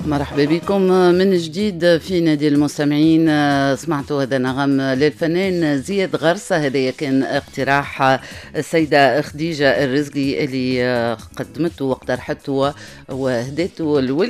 مرحبا بكم من جديد في نادي المستمعين. سمعتوا هذا نغم للفنان زياد غرسة. هذا كان اقتراح السيدة خديجة الرزقي اللي قدمته واقترحته وهدته